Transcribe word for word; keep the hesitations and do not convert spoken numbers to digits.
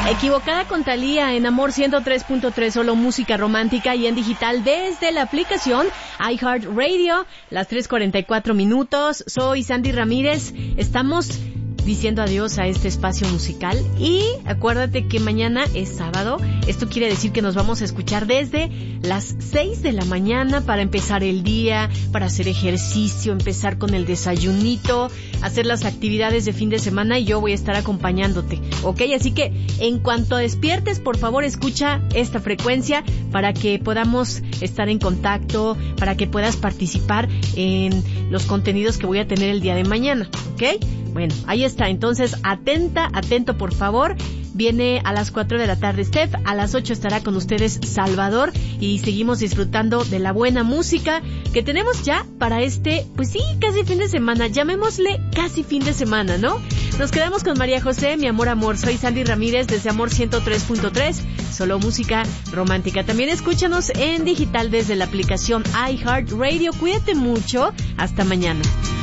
Equivocada con Thalía en Amor ciento tres punto tres, solo música romántica y en digital desde la aplicación iHeartRadio, las tres cuarenta y cuatro minutos. Soy Sandy Ramírez, estamos diciendo adiós a este espacio musical y acuérdate que mañana es sábado. Esto quiere decir que nos vamos a escuchar desde las seis de la mañana para empezar el día, para hacer ejercicio, empezar con el desayunito, hacer las actividades de fin de semana y yo voy a estar acompañándote, ¿ok? Así que en cuanto despiertes, por favor escucha esta frecuencia para que podamos estar en contacto, para que puedas participar en los contenidos que voy a tener el día de mañana, ¿ok? Bueno, ahí está. Entonces, atenta, atento, por favor. Viene a las cuatro de la tarde Steph, a las ocho estará con ustedes Salvador y seguimos disfrutando de la buena música que tenemos ya para este, pues sí, casi fin de semana. Llamémosle casi fin de semana, ¿no? Nos quedamos con María José, Mi Amor Amor. Soy Sandy Ramírez desde Amor ciento tres punto tres, solo música romántica. También escúchanos en digital desde la aplicación iHeartRadio. Cuídate mucho. Hasta mañana.